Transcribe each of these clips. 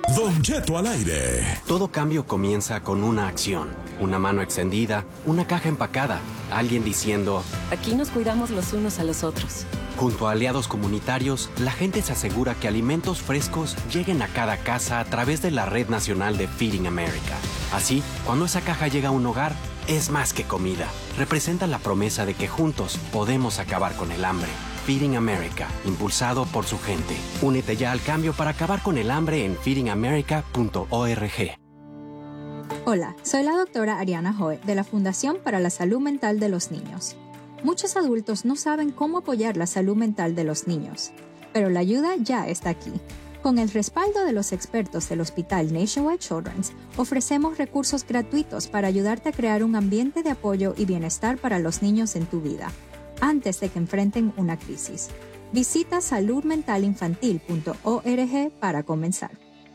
Don Cheto al aire. Todo cambio comienza con una acción. Una mano extendida, una caja empacada, alguien diciendo: aquí nos cuidamos los unos a los otros. Junto a aliados comunitarios, la gente se asegura que alimentos frescos lleguen a cada casa a través de la Red Nacional de Feeding America. Así, cuando esa caja llega a un hogar, es más que comida. Representa la promesa de que juntos podemos acabar con el hambre. Feeding America, impulsado por su gente. Únete ya al cambio para acabar con el hambre en feedingamerica.org. Hola, soy la doctora Ariana Hoe de la Fundación para la Salud Mental de los Niños. Muchos adultos no saben cómo apoyar la salud mental de los niños, pero la ayuda ya está aquí. Con el respaldo de los expertos del Hospital Nationwide Children's, ofrecemos recursos gratuitos para ayudarte a crear un ambiente de apoyo y bienestar para los niños en tu vida, antes de que enfrenten una crisis. Visita saludmentalinfantil.org para comenzar.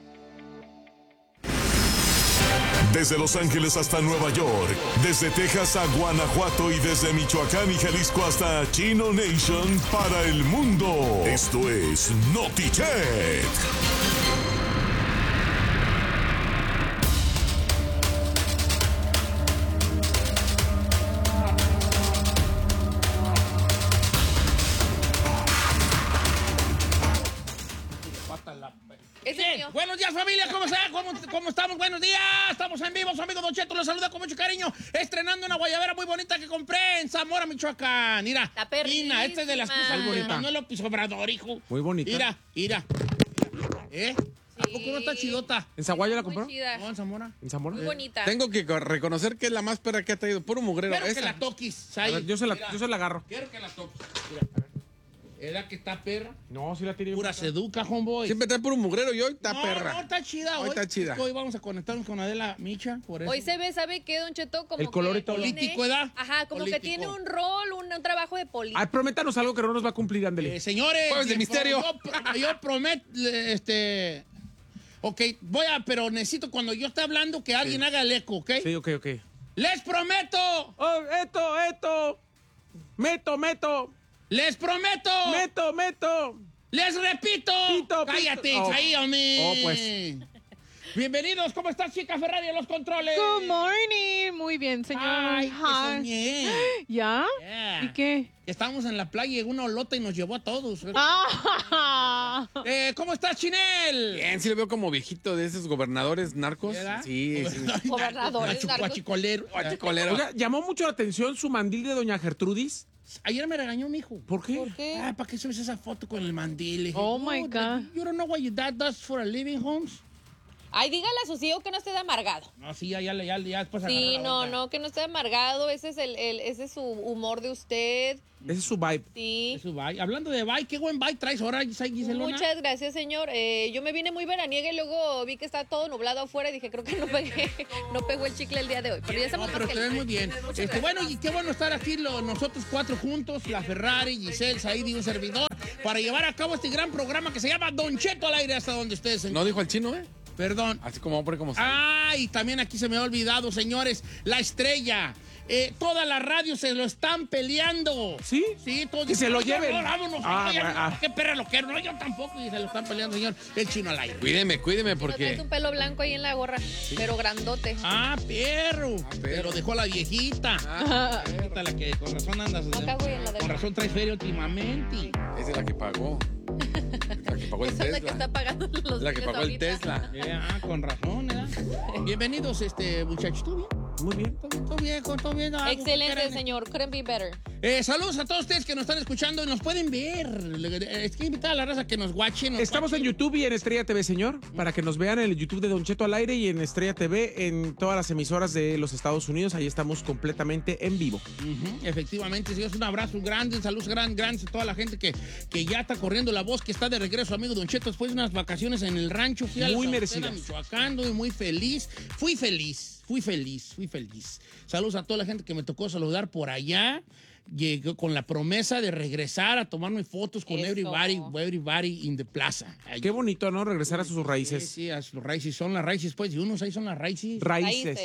Desde Los Ángeles hasta Nueva York, desde Texas a Guanajuato y desde Michoacán y Jalisco hasta Chino Nation para el mundo. Esto es NotiChet. Buenos días, familia, ¿cómo está? ¿Cómo estamos? Buenos días, estamos en vivo, su amigo Don Cheto los saluda con mucho cariño, estrenando una guayabera muy bonita que compré en Zamora, Michoacán. Mira, está perrísima. esta es de las cosas bonitas, no es López Obrador, hijo. Muy bonita. Mira. ¿A poco no está chidota? ¿En Zaguayo la compró? No, en Zamora. ¿En Zamora? Muy bonita. Tengo que reconocer que es la más perra que ha traído. Puro mugrero. Quiero que la toquis. A ver, yo se la agarro. Quiero que la toquis. Mira, ¿era que está perra? No, sí la tiene. Pura seduca, homeboy. Siempre trae puro mugrero y hoy está perra. No, está chida. Hoy está chida. Hoy vamos a conectarnos con Adela Micha, por eso. Hoy se ve, ¿sabe qué, Don Cheto? Como el color que y todo. Político, ¿verdad? Ajá, como Político. que tiene un rol, un trabajo de político. Ay, prométanos algo que no nos va a cumplir, ándele. Señores. Jueves de misterio. Yo prometo, Ok, pero necesito cuando yo esté hablando que alguien haga el eco, ¿ok? Sí, ok. ¡Les prometo! Oh, esto. Meto. ¡Les prometo! Meto. ¡Les repito! Pito. ¡Cállate, Oh. ahí, hombre! Oh, pues. Bienvenidos, ¿cómo estás, chica Ferrari, en los controles? Good morning. Muy bien, señor. ¡Ay, Hi. que soñé! ¿Ya? Yeah. ¿Y qué? Estábamos en la playa y llegó una olota y nos llevó a todos. Ah. ¿Cómo estás, Chinel? Bien, sí lo veo como viejito de esos gobernadores narcos. ¿Verdad? Sí. Gobernadores, narcos. Guachicolero. Oiga, llamó mucho la atención su mandil de doña Gertrudis. Ayer me regañó mi hijo. ¿Por qué? ¿Por qué? ¿Para qué subes esa foto con el mandil? Le dije, Oh, my God. You don't know what your dad does for a living, Holmes? Ay, dígale a su hijo que no esté de amargado. No, sí, ya después Sí, agarró la onda. no, que no esté de amargado. Ese es ese es su humor de usted. Ese es su vibe. Sí. Eso, bye. Hablando de bye, qué buen bye traes ahora, Giselona. Muchas gracias, señor. Yo me vine muy veraniega y luego vi que está todo nublado afuera y dije, creo que no pegó el chicle el día de hoy. Pero ya estamos No, pero te ves muy bien. Bueno, y qué bueno estar aquí nosotros cuatro juntos, la Ferrari, Giselle, Said y un servidor, para llevar a cabo este gran programa que se llama Don Cheto al aire hasta donde ustedes se No dijo al chino, Perdón. Así como hombre, como Y también aquí se me ha olvidado, señores, la estrella. Todas las radios se lo están peleando. ¿Sí? Sí, todos. Que se lo lleven. No, vámonos. Qué perra lo quiero. No, yo tampoco. Y se lo están peleando, señor. El chino al aire. Cuídeme, Traes porque... un pelo blanco ahí en la gorra, pero grandote. Perro. Pero dejó la viejita. Esta la que con razón andas. Acá, güey, en la de- Con razón traes feria últimamente. Esa es la que pagó. La que pagó el Esa es la que Tesla. está pagando los La que biles pagó el ahorita. Tesla. Con razón, ¿eh? Bienvenidos, muchachos. ¿Tú bien? Muy bien. ¿Todo bien? ¿Todo bien? Excelente, señor. Couldn't be better. Saludos a todos ustedes que nos están escuchando y nos pueden ver. Es que invitar a la raza que nos guachen. Estamos en YouTube y en Estrella TV, señor, para que nos vean en el YouTube de Don Cheto al aire y en Estrella TV en todas las emisoras de los Estados Unidos. Ahí estamos completamente en vivo. Efectivamente, sí, es un abrazo grande, saludos grandes a toda la gente que ya está corriendo la voz, que está de regreso, amigo Don Cheto, después de unas vacaciones en el rancho. Fui a la Muy Sauceda, merecidas. Michoacán, y muy feliz. Fui feliz. Saludos a toda la gente que me tocó saludar por allá. Llegué con la promesa de regresar a tomarme fotos con Eso. everybody in the plaza. Qué bonito, ¿no? Regresar a sus raíces. Sí, a sus raíces. Son las raíces, pues. Y unos ahí son las raíces. Raíces.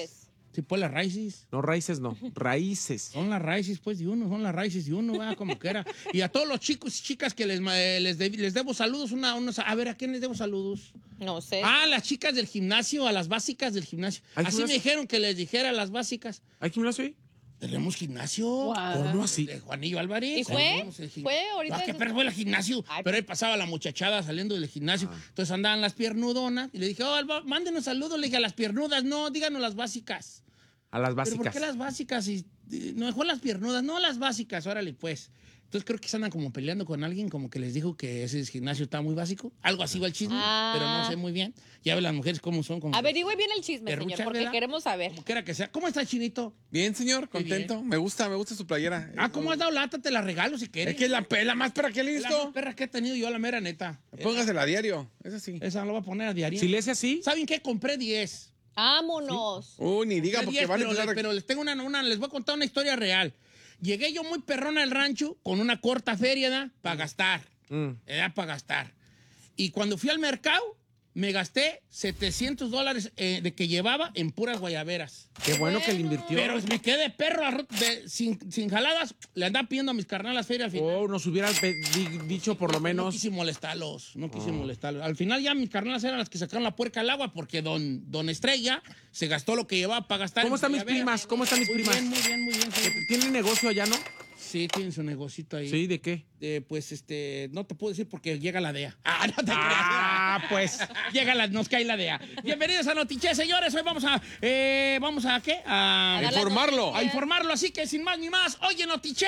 Sí, pues las raíces. No, raíces no. Raíces. Son las raíces, pues, de uno. Son las raíces de uno, ¿verdad? Como que era. Y a todos los chicos y chicas que les debo saludos. A ver, ¿a quién les debo saludos? No sé. Ah, las chicas del gimnasio, a las básicas del gimnasio. ¿Hay Así gimnasio? me dijeron que les dijera a las básicas. ¿Hay gimnasio ahí? Tenemos gimnasio. ¿Cómo así? De Juanillo Álvarez. ¿Y fue? Tenemos el ¿Fue ahorita? Ah, qué perro fue el gimnasio. Ay, Pero ahí pasaba la muchachada saliendo del gimnasio. Entonces andaban las piernudonas. Y le dije, mándenos saludos. Le dije, a las piernudas. No, díganos las básicas. A las ¿Pero básicas. por qué las básicas? No, mejor las piernudas. No, las básicas. Órale, pues. Entonces creo que se andan como peleando con alguien, como que les dijo que ese gimnasio está muy básico. Algo así va el chisme, pero no sé muy bien. Ya ven las mujeres cómo son. Como Averigüe bien el chisme, Perrucha, señor, porque ¿verdad? queremos saber. como quiera que sea. ¿Cómo está, Chinito? Bien, señor, Qué contento. Me gusta su playera. ¿Cómo has dado lata? Te la regalo si quieres. Es que es la más perra que he Es la visto. más perra que he tenido yo, la mera neta. Póngasela a diario. Es así. Esa lo voy a poner a diario. Si le hace así, ¿Saben qué? Compré 10. ¡Vámonos! Ni diga, Compré porque 10, van a pero, empezar a... pero les tengo les voy a contar una historia real. Llegué yo muy perrona al rancho con una corta feria, ¿da? Para gastar. Era para gastar. Y cuando fui al mercado, me gasté $700 de que llevaba en puras guayaberas. qué bueno que le invirtió. Pero me quedé perro sin jaladas. Le andaba pidiendo a mis carnalas feria al final. Nos hubieran dicho por lo No menos. quise molestarlos, no quise molestarlos. Al final ya mis carnalas eran las que sacaron la puerca al agua porque don Estrella se gastó lo que llevaba para gastar. ¿Cómo en están mis guayaberas. primas? ¿Cómo están mis Muy primas? bien, muy bien, muy bien. Sí. ¿Tienen negocio allá, no? Sí, tienen su negocito ahí. Sí, ¿de qué? Pues no te puedo decir porque llega la DEA. Ah, no te Ah, pues. nos cae la DEA. Bienvenidos a Notiche, señores. Hoy vamos a ¿qué? A dar las informarlo. noticias. A informarlo, así que sin más ni más, oye, Notiche.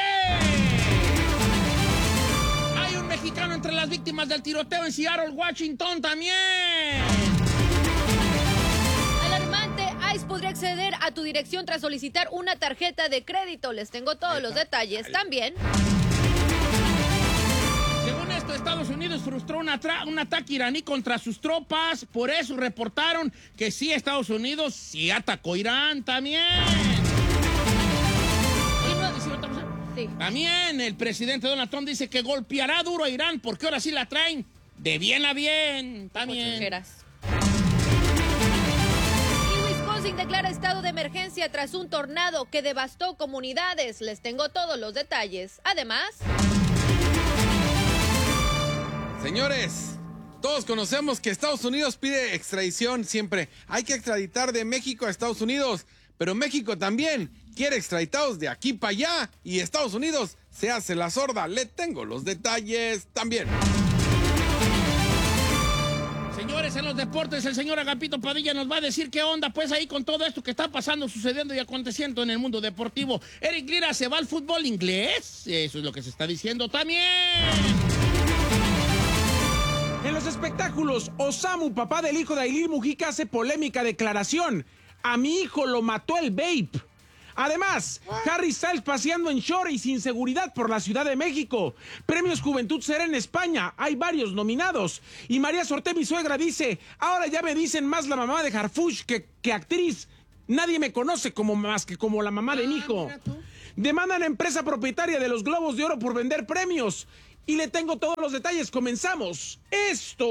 Hay un mexicano entre las víctimas del tiroteo en Seattle, Washington también. Alarmante, ICE podría acceder a tu dirección tras solicitar una tarjeta de crédito. Les tengo todos los detalles también. Según esto, Estados Unidos frustró un ataque iraní contra sus tropas. Por eso reportaron que sí, Estados Unidos sí atacó Irán también. Sí. También el presidente Donald Trump dice que golpeará duro a Irán porque ahora sí la traen de bien a bien. También. Cochocheras. Y Wisconsin declara estado de emergencia tras un tornado que devastó comunidades. Les tengo todos los detalles. Además, Señores, todos conocemos que Estados Unidos pide extradición siempre. Hay que extraditar de México a Estados Unidos. Pero México también quiere extraditados de aquí para allá. Y Estados Unidos se hace la sorda. Le tengo los detalles también. Señores, en los deportes, el señor Agapito Padilla nos va a decir qué onda, pues, ahí con todo esto que está pasando, sucediendo y aconteciendo en el mundo deportivo. Eric Lira se va al fútbol inglés. Eso es lo que se está diciendo también. En los espectáculos, Osamu, papá del hijo de Ailín Mujica, hace polémica declaración. A mi hijo lo mató el vape. Además, Harry Styles paseando en short y sin seguridad por la Ciudad de México. Premios Juventud Será en España. Hay varios nominados. Y María Sorté, mi suegra, dice: ahora ya me dicen más la mamá de Harfuch que actriz. Nadie me conoce más que como la mamá de mi hijo. Demandan a empresa propietaria de los Globos de Oro por vender premios. Y le tengo todos los detalles. Comenzamos. Esto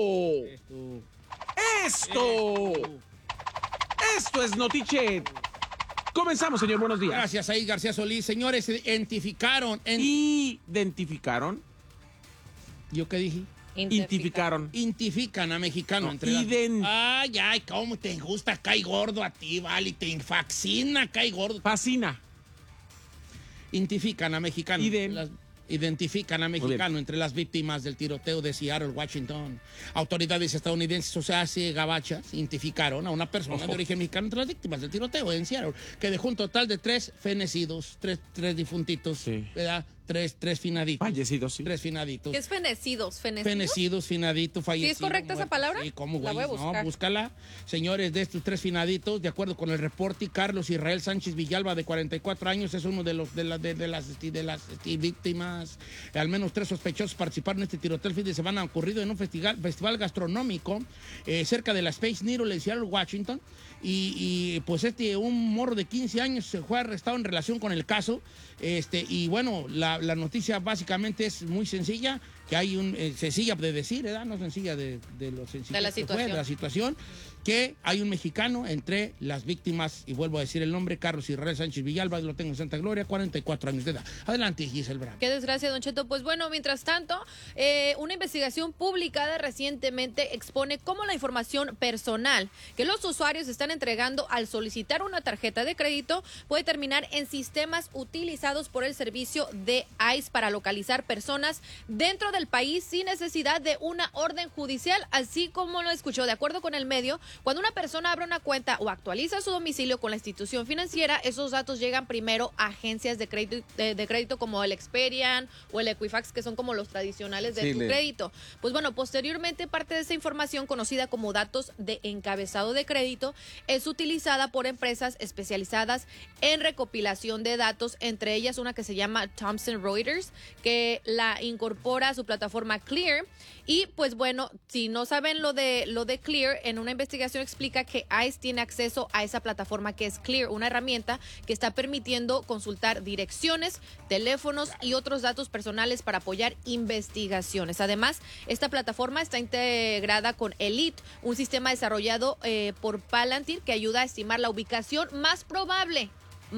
es Notiche. Comenzamos, señor. Buenos días. Gracias, ahí García Solís. Señores, identificaron. Identificaron. ¿Yo qué dije? Identifican a mexicano No, entre Ay, cómo te gusta, cae gordo a ti, vale, te fascina, cae gordo. Fascina. Identifican a mexicano. Identifican a mexicano entre las víctimas del tiroteo de Seattle, Washington. Autoridades estadounidenses, o sea, gabachas, identificaron a una persona de origen mexicano entre las víctimas del tiroteo en Seattle, que dejó un total de 3 fenecidos, tres difuntitos, Sí. ¿verdad? Tres finaditos. Fallecidos, sí. 3 finaditos. ¿qué es fenecidos? Fenecidos, finaditos, fallecidos. ¿Sí es correcta esa palabra? Sí, ¿cómo, La güey? voy a buscar. No, búscala. Señores, de estos 3 finaditos, de acuerdo con el reporte, Carlos Israel Sánchez Villalba, de 44 años, es uno de las víctimas. Al menos 3 sospechosos participaron en este tiroteo el fin de semana ocurrido en un festival gastronómico cerca de la Space Needle en Seattle, Washington. Y pues un morro de 15 años se fue arrestado en relación con el caso. Y bueno, la noticia básicamente es muy sencilla. que hay sencilla de decir, ¿verdad? No sencilla de lo sencillo De la que fue, situación. de la situación, que hay un mexicano entre las víctimas, y vuelvo a decir el nombre, Carlos Israel Sánchez Villalba, lo tengo en Santa Gloria, 44 años de edad. Adelante, Giselle Bravo. Qué desgracia, Don Cheto. Pues bueno, mientras tanto, una investigación publicada recientemente expone cómo la información personal que los usuarios están entregando al solicitar una tarjeta de crédito puede terminar en sistemas utilizados por el servicio de ICE para localizar personas dentro del país sin necesidad de una orden judicial, así como lo escuchó. De acuerdo con el medio, cuando una persona abre una cuenta o actualiza su domicilio con la institución financiera, esos datos llegan primero a agencias de crédito como el Experian o el Equifax, que son como los tradicionales de tu crédito. Pues bueno, posteriormente parte de esa información, conocida como datos de encabezado de crédito, es utilizada por empresas especializadas en recopilación de datos, entre ellas una que se llama Thomson Reuters, que la incorpora a su plataforma Clear. Y pues bueno, si no saben lo de Clear, en una investigación explica que ICE tiene acceso a esa plataforma que es Clear, una herramienta que está permitiendo consultar direcciones, teléfonos y otros datos personales para apoyar investigaciones. Además, esta plataforma está integrada con Elite, un sistema desarrollado por Palantir que ayuda a estimar la ubicación más probable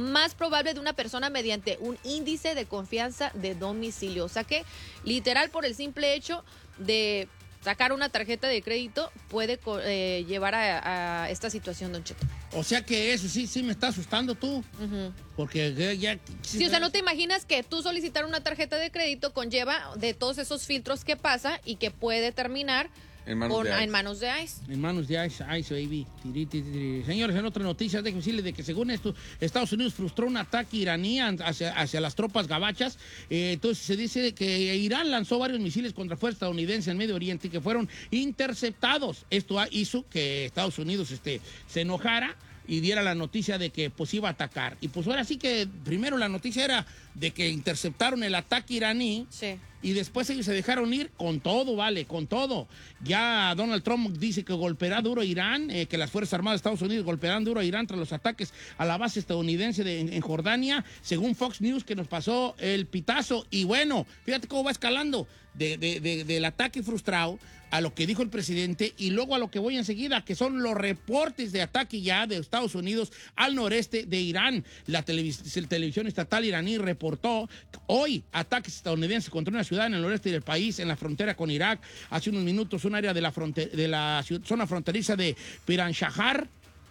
de una persona mediante un índice de confianza de domicilio. O sea que, literal, por el simple hecho de sacar una tarjeta de crédito puede llevar a esta situación, Don Cheto. O sea que eso sí me está asustando tú. Porque ya... Sí, o sea, no te imaginas que tú solicitar una tarjeta de crédito conlleva de todos esos filtros que pasa y que puede terminar en manos de ICE. En manos de ICE, baby. Señores, en otra noticia, déjenme decirles de que según esto, Estados Unidos frustró un ataque iraní hacia las tropas gabachas. Entonces se dice que Irán lanzó varios misiles contra fuerzas estadounidenses en Medio Oriente que fueron interceptados. Esto hizo que Estados Unidos se enojara y diera la noticia de que pues iba a atacar. Y pues ahora sí que primero la noticia era de que interceptaron el ataque iraní. Sí. Y después ellos se dejaron ir con todo, con todo. Ya Donald Trump dice que golpeará duro a Irán, que las Fuerzas Armadas de Estados Unidos golpearán duro a Irán tras los ataques a la base estadounidense en Jordania, según Fox News, que nos pasó el pitazo. Y bueno, fíjate cómo va escalando del ataque frustrado a lo que dijo el presidente y luego a lo que voy enseguida, que son los reportes de ataque ya de Estados Unidos al noreste de Irán. La televisión estatal iraní reportó hoy ataques estadounidenses contra una ciudad en el noreste del país, en la frontera con Irak. Hace unos minutos, un área de la zona fronteriza de Piranshahar,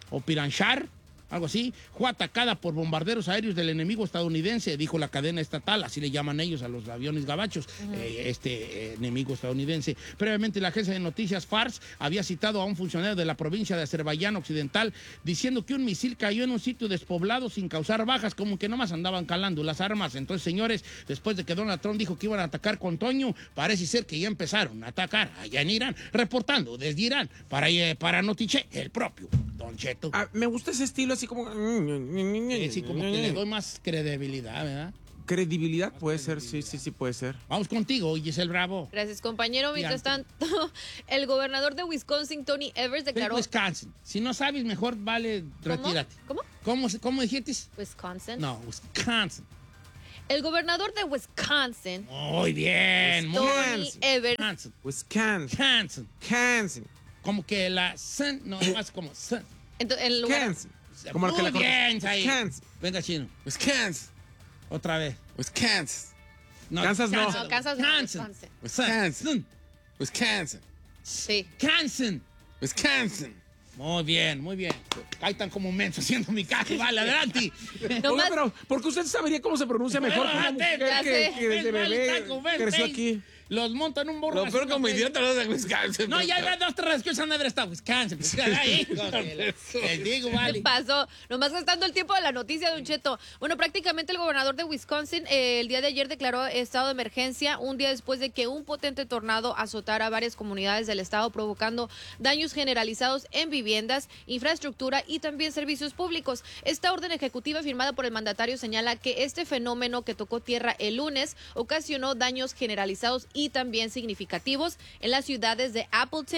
algo así, fue atacada por bombarderos aéreos del enemigo estadounidense, dijo la cadena estatal, así le llaman ellos a los aviones gabachos, enemigo estadounidense. Previamente, la agencia de noticias Fars había citado a un funcionario de la provincia de Azerbaiyán Occidental diciendo que un misil cayó en un sitio despoblado sin causar bajas, como que nomás andaban calando las armas. Entonces, señores, después de que Donald Trump dijo que iban a atacar con Toño, parece ser que ya empezaron a atacar allá en Irán, reportando desde Irán para Notiche, el propio Don Cheto. Me gusta ese estilo así como... Sí, como que le doy más credibilidad, ¿verdad? Credibilidad puede ser, sí, puede ser. Vamos contigo, Giselle Bravo. Gracias, compañero. Mientras tanto, el gobernador de Wisconsin, Tony Evers, declaró... Wisconsin. Si no sabes, mejor vale retírate. ¿Cómo dijiste? Wisconsin. No, Wisconsin. El gobernador de Wisconsin... Muy bien, Tony Evers... Wisconsin. Como que la sun, no, es más como sun. Entonces, en lugar... Como lo que la bien, ahí. Venga, chino. Wisconsin. Otra vez. Wisconsin. No, Kansas no. No, Kansas no, Wisconsin. Wisconsin. Wisconsin. Sí. Wisconsin. Muy bien, muy bien. Ahí están como mensos haciendo mi caso. Vale, adelante. Oiga, pero porque usted sabería cómo se pronuncia mejor que una mujer que desde bebé creció aquí. Los montan un borracho. Lo peor como idiota lo de Wisconsin. No, ya hay dos, tres que han de haber estado Wisconsin. Ahí, les digo, vale. ¿Qué pasó? Nomás gastando el tiempo de la noticia, Don Cheto. Bueno, prácticamente el gobernador de Wisconsin el día de ayer declaró estado de emergencia un día después de que un potente tornado azotara varias comunidades del estado, provocando daños generalizados en viviendas, infraestructura y también servicios públicos. Esta orden ejecutiva firmada por el mandatario señala que este fenómeno que tocó tierra el lunes ocasionó daños generalizados y también significativos en las ciudades de Appleton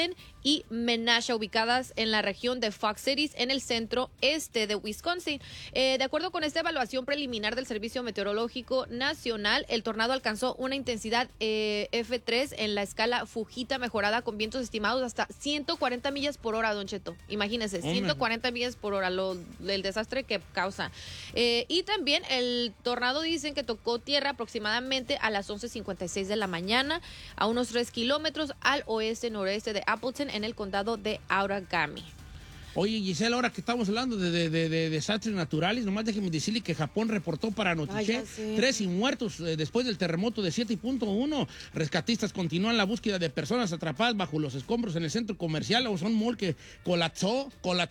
y Menasha, ubicadas en la región de Fox Cities, en el centro este de Wisconsin. De acuerdo con esta evaluación preliminar del Servicio Meteorológico Nacional, el tornado alcanzó una intensidad F3 en la escala Fujita mejorada, con vientos estimados hasta 140 millas por hora, Don Cheto. Imagínese, 140 millas por hora, el desastre que causa. Y también el tornado dicen que tocó tierra aproximadamente a las 11:56 de la mañana, a unos 3 kilómetros al oeste-noreste de Appleton, en el condado de Outagami. Oye, Gisela, ahora que estamos hablando de desastres naturales, nomás déjeme decirle que Japón reportó para Notiche 3 muertos después del terremoto de 7.1. Rescatistas continúan la búsqueda de personas atrapadas bajo los escombros en el centro comercial Ozone Mall, que colapsó.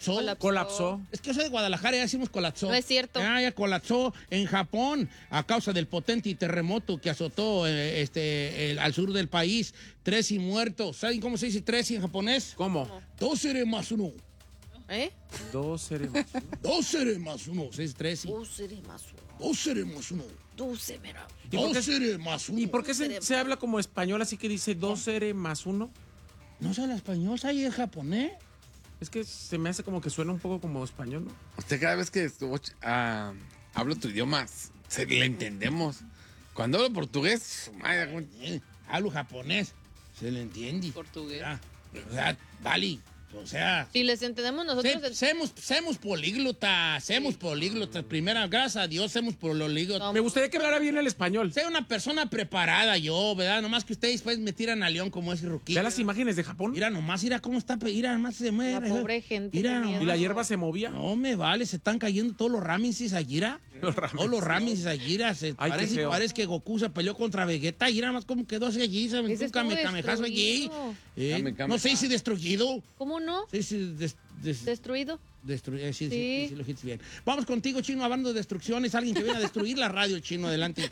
Es que yo soy de Guadalajara, ya decimos colapsó. No es cierto. Ya colapsó en Japón a causa del potente terremoto que azotó al sur del país. 3 muertos. ¿Saben cómo se dice 3 en japonés? ¿Cómo? 2 más 1. ¿Eh? 2 seres más 1. 2 seres más 1, 6, 3. 2 seres más 1. 2 seres más 1. 2 seres. 2 seres más 1. ¿Y por qué se habla como español así que dice 2 seres más 1? No se habla español, ¿sabes? Es japonés. Es que se me hace como que suena un poco como español, ¿no? Usted cada vez que habla tu idioma, le entendemos. Cuando hablo portugués, hablo japonés, se le entiende. Portugués. O sea, vale. O sea, si les entendemos nosotros... Semos políglotas. Primera, gracias a Dios, semos políglotas. Me gustaría que hablara bien el español. Soy una persona preparada yo, ¿verdad? Nomás que ustedes pues me tiran a León como ese ruquillo. ¿Ya las imágenes de Japón? Mira nomás, mira cómo está, mira nomás se mueve. La pobre gente. Mira, ¿Y la hierba se movía? No me vale, se están cayendo todos los Raminsis Aguirre. Todos los Raminsis Aguirre. Parece que Goku se peleó contra Vegeta y nada más como quedó así allí, se aventó un kamehamehazo allí. No sé si destruido. ¿Cómo no? Sí, destruido. Sí, lo dijiste bien. Vamos contigo, Chino, hablando de destrucciones. Alguien que viene a destruir la radio, Chino, adelante.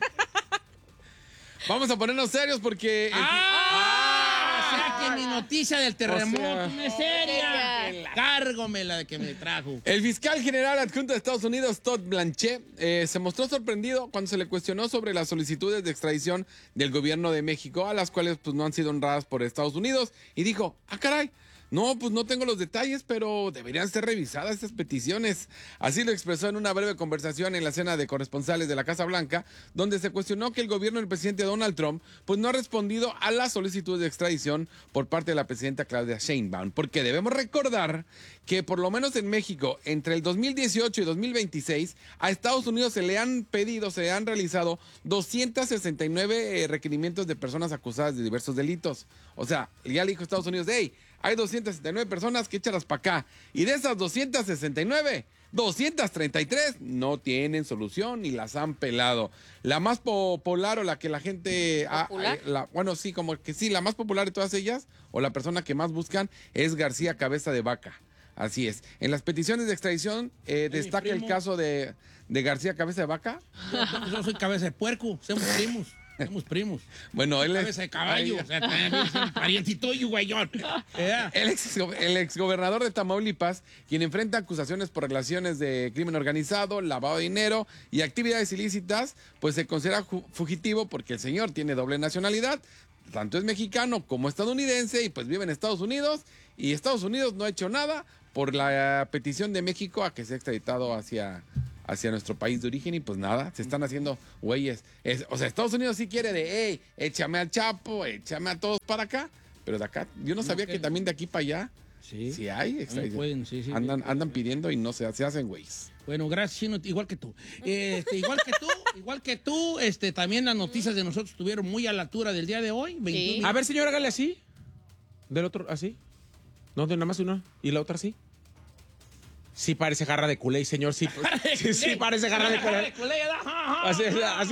Vamos a ponernos serios porque... O sea que mi noticia del terremoto no es seria. Cárgomela de que me trajo. El fiscal general adjunto de Estados Unidos, Todd Blanche, se mostró sorprendido cuando se le cuestionó sobre las solicitudes de extradición del gobierno de México, a las cuales pues no han sido honradas por Estados Unidos, y dijo, caray, no, pues no tengo los detalles, pero deberían ser revisadas estas peticiones. Así lo expresó en una breve conversación en la cena de corresponsales de la Casa Blanca, donde se cuestionó que el gobierno del presidente Donald Trump pues no ha respondido a las solicitudes de extradición por parte de la presidenta Claudia Sheinbaum, porque debemos recordar que por lo menos en México, entre el 2018 y 2026, a Estados Unidos se le han realizado 269 requerimientos de personas acusadas de diversos delitos. O sea, ya le dijo Estados Unidos, hey, hay 269 personas que échalas para acá. Y de esas 269, 233 no tienen solución y las han pelado. La más popular o la que la gente... la más popular de todas ellas, o la persona que más buscan, es García Cabeza de Vaca. Así es. En las peticiones de extradición destaca el caso de García Cabeza de Vaca. Yo soy cabeza de puerco, somos primos. Bueno, él es... Cabeza de caballo, o sea, también es un parientito y güeyón. El exgobernador de Tamaulipas, quien enfrenta acusaciones por relaciones de crimen organizado, lavado de dinero y actividades ilícitas, pues se considera fugitivo porque el señor tiene doble nacionalidad, tanto es mexicano como estadounidense, y pues vive en Estados Unidos, y Estados Unidos no ha hecho nada por la petición de México a que sea extraditado hacia nuestro país de origen, y pues nada, se están haciendo güeyes. O sea, Estados Unidos sí quiere hey, échame al Chapo, échame a todos para acá, pero de acá, yo no sabía que también de aquí para allá sí hay extradición. Andan pidiendo y no se hacen güeyes. Bueno, gracias, Chino, igual que tú. Igual que tú, también las noticias de nosotros estuvieron muy a la altura del día de hoy. 21 A ver, señor, hágale así. Del otro, así. No, de nada más una. Y la otra así. Sí parece jarra de culé, señor. Sí, sí parece jarra de culé. Así.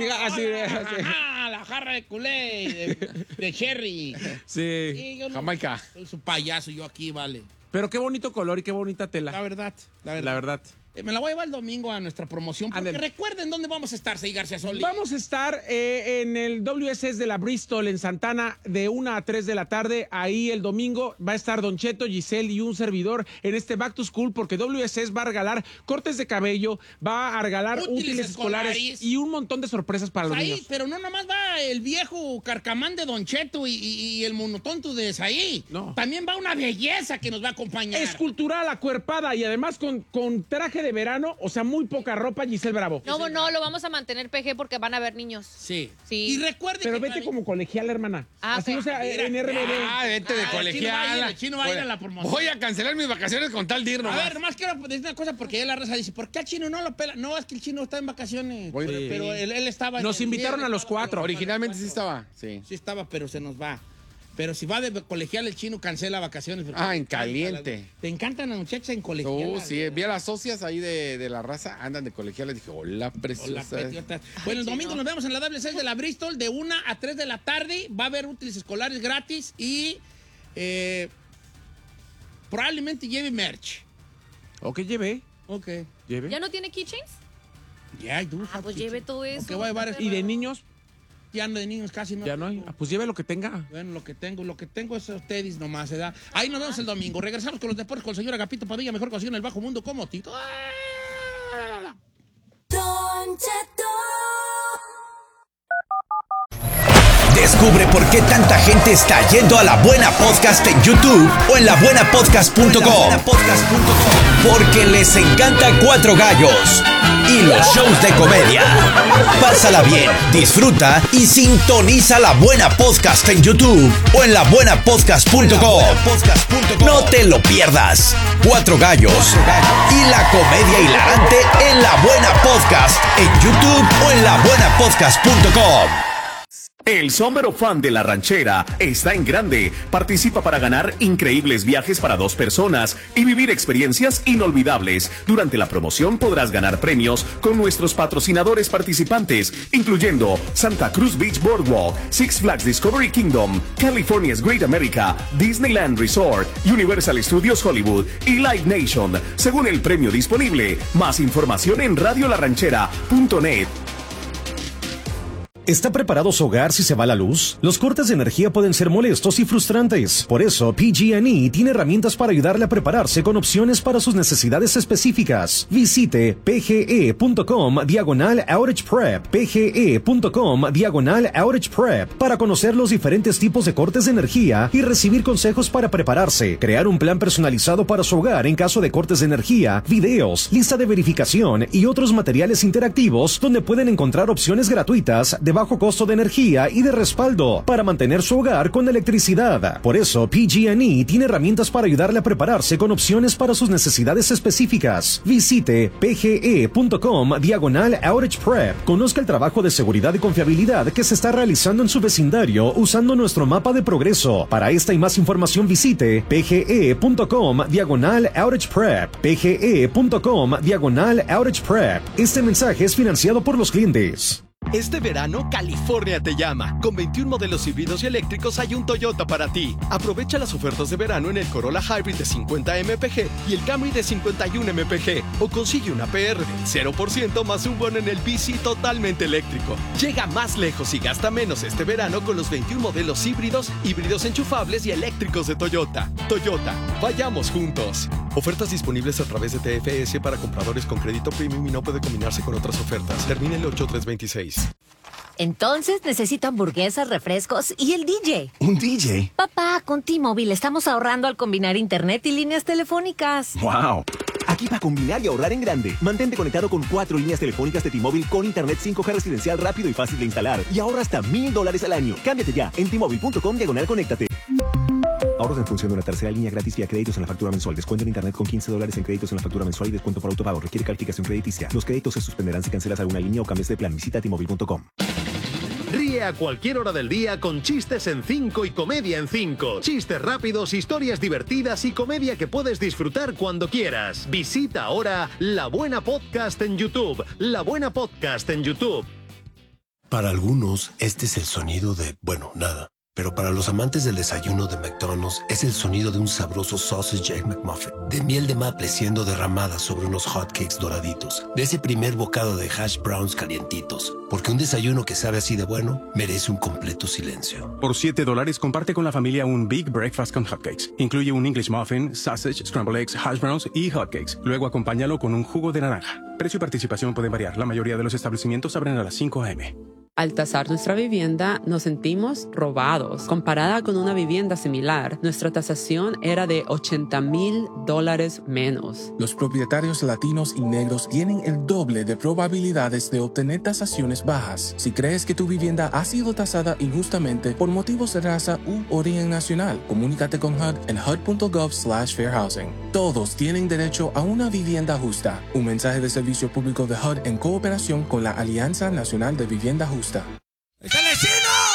La jarra de culé, de cherry. Sí. Jamaica. Soy su payaso yo aquí, vale. Pero qué bonito color y qué bonita tela. La verdad. La verdad. Me la voy a llevar el domingo a nuestra promoción. Porque Ándale. recuerden dónde vamos a estar, Sey García Solís. Vamos a estar en el WSS de la Bristol, en Santana, de 1 a 3 de la tarde. Ahí el domingo va a estar Don Cheto, Giselle y un servidor en este Back to School, porque WSS va a regalar cortes de cabello, va a regalar útiles escolares y un montón de sorpresas para los Ahí, niños. pero no nomás va el viejo carcamán de Don Cheto y el monotonto de Saí. No. También va una belleza que nos va a acompañar. Es cultural, acuerpada y además con traje de verano, o sea, muy poca ropa, Giselle Bravo. No, lo vamos a mantener PG porque van a haber niños. Sí. Sí. Y recuerde Pero que vete también- como colegial, hermana. Ah, Así, ok. o sea, Mira, en RBD. Ah, vete de colegial. El chino va a ir a la promoción. Voy a cancelar mis vacaciones con tal de ir A nomás. ver, nomás quiero decir una cosa porque ya la raza dice, ¿por qué al chino no lo pela? No, es que el chino está en vacaciones. Voy- Pero él estaba... Nos invitaron a los 4. Originalmente sí estaba. Sí. Sí estaba, pero se nos va. Pero si va de colegial, el chino cancela vacaciones. porque Ah, en le encanta caliente. Te encantan las muchachas en colegial. Sí, vi a las socias ahí de la raza, andan de colegiales. Dije, hola, Hola, preciosa. petiotas. Bueno, el domingo nos vemos en la W6 de la Bristol de 1 a 3 de la tarde. Va a haber útiles escolares gratis y probablemente lleve merch. ¿O qué llevé? Ok. ¿Llevé? ¿Ya no tiene keychains? Ya, tú. Ah, pues lleve todo eso. Ok, voy a llevar ¿Y de niños? Ya no de niños casi no. Ya no hay. Ah, pues lleve lo que tenga. Bueno, lo que tengo es teddies nomás, ¿verdad? Ahí nos vemos el domingo. Regresamos con los deportes con el señor Agapito Padilla, mejor conocido en el bajo mundo como Tito. Descubre por qué tanta gente está yendo a La Buena Podcast en YouTube o en labuenapodcast.com. Porque les encanta Cuatro Gallos y los shows de comedia. Pásala bien, disfruta y sintoniza La Buena Podcast en YouTube o en labuenapodcast.com. No te lo pierdas. Cuatro Gallos y la comedia hilarante en La Buena Podcast en YouTube o en labuenapodcast.com. El Sombrero Fan de la Ranchera está en grande. Participa para ganar increíbles viajes para 2 personas y vivir experiencias inolvidables. Durante la promoción podrás ganar premios con nuestros patrocinadores participantes, incluyendo Santa Cruz Beach Boardwalk, Six Flags Discovery Kingdom, California's Great America, Disneyland Resort, Universal Studios Hollywood y Live Nation, según el premio disponible. Más información en radiolaranchera.net. ¿Está preparado su hogar si se va la luz? Los cortes de energía pueden ser molestos y frustrantes. Por eso, PG&E tiene herramientas para ayudarle a prepararse con opciones para sus necesidades específicas. Visite pge.com/outage prep, pge.com/outage prep, para conocer los diferentes tipos de cortes de energía y recibir consejos para prepararse, crear un plan personalizado para su hogar en caso de cortes de energía, videos, lista de verificación y otros materiales interactivos donde pueden encontrar opciones gratuitas de bajo costo de energía y de respaldo para mantener su hogar con electricidad. Por eso, PG&E tiene herramientas para ayudarle a prepararse con opciones para sus necesidades específicas. Visite pge.com/outage prep. Conozca el trabajo de seguridad y confiabilidad que se está realizando en su vecindario usando nuestro mapa de progreso. Para esta y más información visite pge.com/outage prep, pge.com/outage prep. Este mensaje es financiado por los clientes. Este verano, California te llama. Con 21 modelos híbridos y eléctricos hay un Toyota para ti. Aprovecha las ofertas de verano en el Corolla Hybrid de 50 mpg y el Camry de 51 mpg. O consigue una PR del 0% más un bono en el bici totalmente eléctrico. Llega más lejos y gasta menos este verano con los 21 modelos híbridos enchufables y eléctricos de Toyota. Toyota, vayamos juntos. Ofertas disponibles a través de TFS para compradores con crédito premium y no puede combinarse con otras ofertas. Termina el 8326. Entonces necesito hamburguesas, refrescos y el DJ. ¿Un DJ? Papá, con T-Mobile estamos ahorrando al combinar internet y líneas telefónicas. ¡Wow! Aquí para combinar y ahorrar en grande. Mantente conectado con 4 líneas telefónicas de T-Mobile con internet 5G residencial rápido y fácil de instalar. Y ahorra hasta $1,000 al año. Cámbiate ya en T-Mobile.com/conéctate. Ahorros en función de una tercera línea gratis vía créditos en la factura mensual. Descuento en internet con $15 en créditos en la factura mensual y descuento por autopago. Requiere calificación crediticia. Los créditos se suspenderán si cancelas alguna línea o cambias de plan. Visita T-Mobile.com. Ríe a cualquier hora del día con chistes en 5 y comedia en 5. Chistes rápidos, historias divertidas y comedia que puedes disfrutar cuando quieras. Visita ahora La Buena Podcast en YouTube. La Buena Podcast en YouTube. Para algunos, este es el sonido de, bueno, nada. Pero para los amantes del desayuno de McDonald's es el sonido de un sabroso Sausage Egg McMuffin, de miel de maple siendo derramada sobre unos hotcakes doraditos, de ese primer bocado de hash browns calientitos, porque un desayuno que sabe así de bueno merece un completo silencio. Por $7 comparte con la familia un Big Breakfast con hotcakes. Incluye un English muffin, sausage, scrambled eggs, hash browns y hotcakes. Luego acompáñalo con un jugo de naranja. Precio y participación pueden variar. La mayoría de los establecimientos abren a las 5 a.m. Al tasar nuestra vivienda, nos sentimos robados. Comparada con una vivienda similar, nuestra tasación era de $80,000 menos. Los propietarios latinos y negros tienen el doble de probabilidades de obtener tasaciones bajas. Si crees que tu vivienda ha sido tasada injustamente por motivos de raza u origen nacional, comunícate con HUD en hud.gov/fairhousing. Todos tienen derecho a una vivienda justa. Un mensaje de servicio público de HUD en cooperación con la Alianza Nacional de Vivienda Justa. ¡Está el vecino!